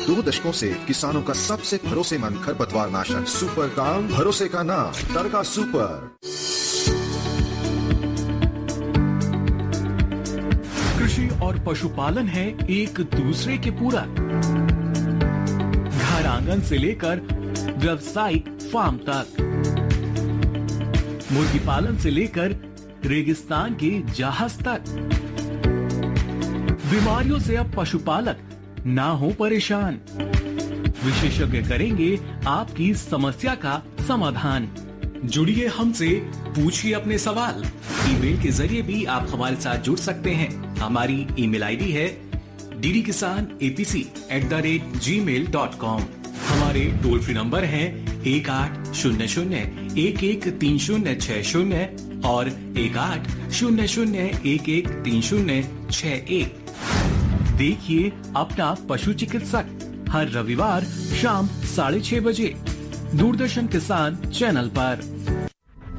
2 दशकों से किसानों का सबसे भरोसेमंद खरपतवार नाशक सुपर काम, भरोसे का नाम टरका सुपर। कृषि और पशुपालन है एक दूसरे के पूरक। घर आंगन से लेकर व्यावसायिक फार्म तक, मुर्गी पालन से लेकर रेगिस्तान के जहाज तक। बीमारियों से अब पशुपालक ना हो परेशान। विशेषज्ञ करेंगे आपकी समस्या का समाधान। जुड़िए हमसे, पूछिए अपने सवाल। ईमेल के जरिए भी आप हमारे साथ जुड़ सकते हैं। हमारी ईमेल आईडी है ddkisanapc@gmail.com। हमारे टोल फ्री नंबर हैं 1800-113060 और 1800-113061। देखिए अपना पशु चिकित्सक हर रविवार शाम 6:30 बजे दूरदर्शन किसान चैनल पर।